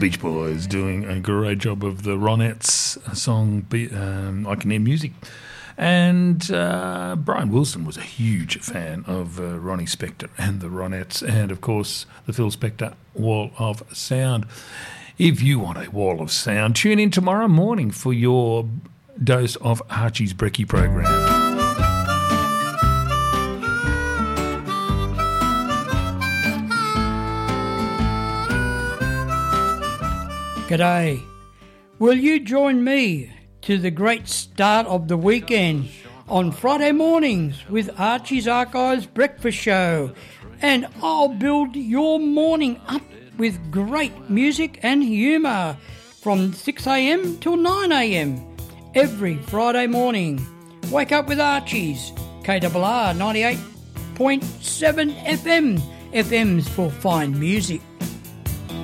Beach Boys doing a great job of the Ronettes song, I Can Hear Music. And Brian Wilson was a huge fan of Ronnie Spector and the Ronettes, and of course the Phil Spector Wall of Sound. If you want a wall of sound, tune in tomorrow morning for your dose of Archie's Brekkie program. G'day. Will you join me to the great start of the weekend on Friday mornings with Archie's Archives Breakfast Show? And I'll build your morning up with great music and humour from 6 a.m. till 9 a.m. every Friday morning. Wake up with Archie's, KRR 98.7 FM. FM's for fine music.